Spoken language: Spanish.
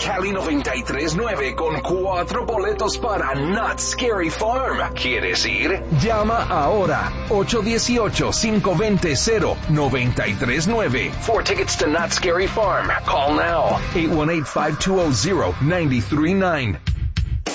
Cali 93.9 con 4 boletos para Not Scary Farm. ¿Quieres ir? Llama ahora 818-520-0939 for tickets to Not Scary Farm. Call now 818-5200-939.